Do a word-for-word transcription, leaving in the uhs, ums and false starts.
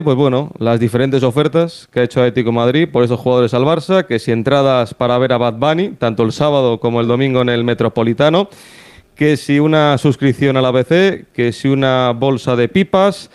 Pues bueno, las diferentes ofertas que ha hecho Atlético de Madrid por esos jugadores al Barça, que si entradas para ver a Bad Bunny, tanto el sábado como el domingo en el Metropolitano, que si una suscripción a la A B C, que si una bolsa de pipas,